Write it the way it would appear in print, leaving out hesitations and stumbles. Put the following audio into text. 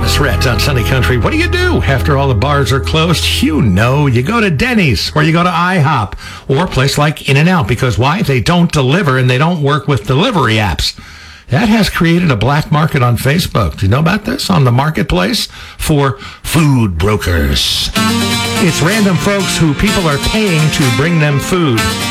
Thomas Rhett on Sunny Country. What do you do after all the bars are closed? You know, you go to Denny's or you go to IHOP or a place like In-N-Out, because why? They don't deliver and they don't work with delivery apps. That has created a black market on Facebook. Do you know about this? On the marketplace for food brokers. It's random folks who people are paying to bring them food.